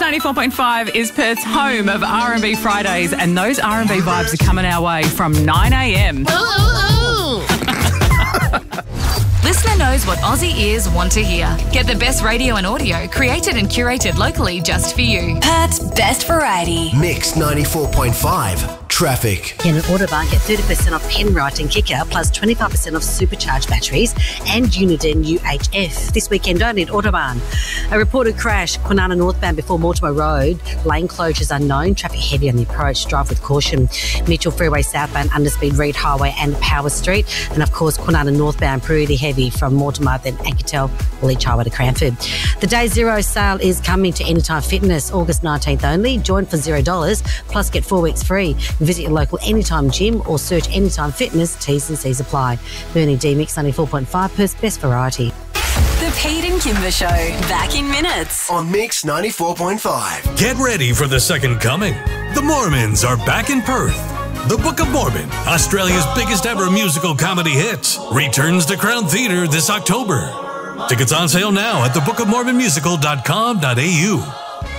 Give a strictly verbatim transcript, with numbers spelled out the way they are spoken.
ninety-four point five is Perth's home of R and B Fridays, and those R and B vibes are coming our way from nine a.m. Listener knows what Aussie ears want to hear. Get the best radio and audio created and curated locally just for you. Perth's best variety. Mix ninety-four point five. Traffic. In an Autobahn, get thirty percent off Penrite and Kicker, plus twenty-five percent off supercharged batteries and Uniden U H F. This weekend only at Autobahn. A reported crash, Kwinana northbound before Mortimer Road. Lane closures unknown. Traffic heavy on the approach. Drive with caution. Mitchell Freeway southbound, underspeed Reed Highway and Power Street. And of course, Kwinana northbound, pretty heavy from Mortimer, then Anketel, Leach Highway to Cranford. The Day Zero sale is coming to Anytime Fitness, August nineteenth only. Join for zero dollars, plus get four weeks free. Visit your local Anytime gym or search Anytime Fitness. T's and C's apply. Bernie D, Mix ninety-four point five, Perth's best variety. The Pete and Kimber Show, back in minutes. On Mix ninety-four point five. Get ready for the second coming. The Mormons are back in Perth. The Book of Mormon, Australia's biggest ever musical comedy hit, returns to Crown Theatre this October. Tickets on sale now at the book of mormon musical dot com dot a u.